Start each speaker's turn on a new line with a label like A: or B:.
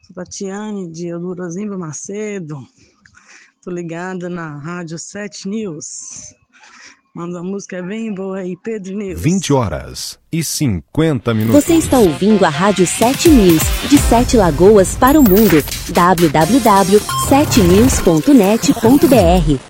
A: Tatiane de Eudorozinho Macedo. Tô ligada na Rádio 7 News. Manda a música bem boa aí, Pedro News.
B: 20h50.
C: Você está ouvindo a Rádio 7 News, de 7 Lagoas para o mundo. www.7news.net.br